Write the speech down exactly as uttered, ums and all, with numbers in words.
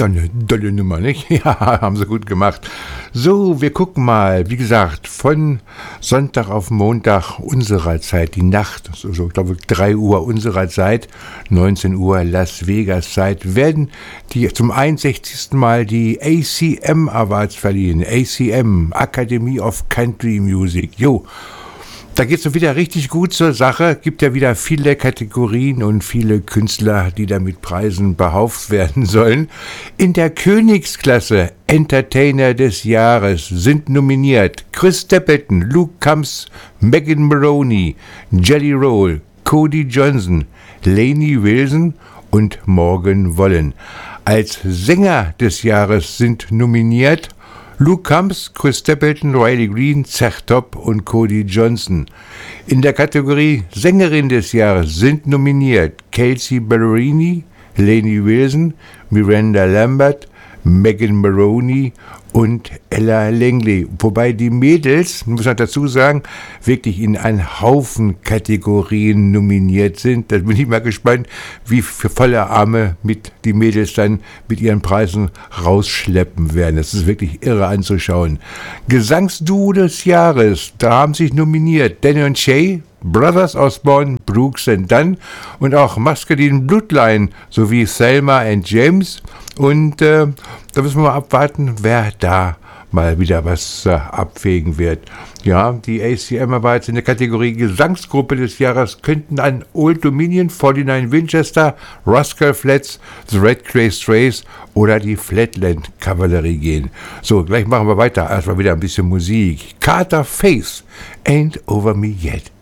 Eine dolle Nummer, nicht? Ja, haben sie gut gemacht. So, wir gucken mal, wie gesagt, von Sonntag auf Montag unserer Zeit, die Nacht, so, so glaube ich, drei Uhr unserer Zeit, neunzehn Uhr Las Vegas Zeit, werden die zum einundsechzigsten Mal die A C M Awards verliehen. A C M, Academy of Country Music. Jo. Da geht es wieder richtig gut zur Sache, gibt ja wieder viele Kategorien und viele Künstler, die da mit Preisen behauft werden sollen. In der Königsklasse Entertainer des Jahres sind nominiert Chris Stapleton, Luke Combs, Megan Maroney, Jelly Roll, Cody Johnson, Lainey Wilson und Morgan Wallen. Als Sänger des Jahres sind nominiert Luke Combs, Chris Stapleton, Riley Green, Zach Top und Cody Johnson. In der Kategorie Sängerin des Jahres sind nominiert Kelsey Ballerini, Lainey Wilson, Miranda Lambert, Megan Maroney und Ella Langley. Wobei die Mädels, muss man dazu sagen, wirklich in einen Haufen Kategorien nominiert sind. Da bin ich mal gespannt, wie für volle Arme mit die Mädels dann mit ihren Preisen rausschleppen werden. Das ist wirklich irre anzuschauen. Gesangsduo des Jahres, da haben sich nominiert Danny und Shay, Brothers Osborne, Brooks and Dunn und auch Muscadine Bloodline sowie Thelma and James. Und äh, da müssen wir mal abwarten, wer da mal wieder was äh, abwägen wird. Ja, die A C M Awards in der Kategorie Gesangsgruppe des Jahres könnten an Old Dominion, neunundvierzig Winchester, Rascal Flatts, The Red Clay Strays oder die Flatland Kavallerie gehen. So, gleich machen wir weiter. Erstmal wieder ein bisschen Musik. Carter Faith, Ain't Over Me Yet.